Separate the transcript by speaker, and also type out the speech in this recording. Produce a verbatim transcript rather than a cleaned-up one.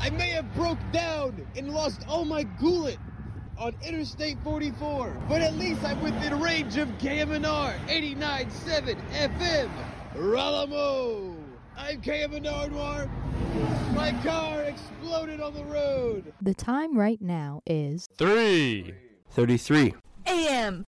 Speaker 1: I may have broke down and lost all my gullet on Interstate forty-four, but at least I'm within range of K M N R eighty-nine point seven F M. Ralamo! I'm K M N R Noir. My car exploded on the road.
Speaker 2: The time right now is
Speaker 3: three
Speaker 4: thirty-three
Speaker 5: A M